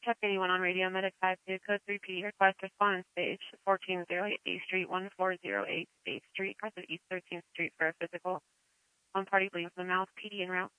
Check anyone on radio. Medic 52, code 3P, request response stage, 1408 A Street, 1408 8th Street, north of East 13th Street for a physical. One party bleeding from the mouth, PD en route.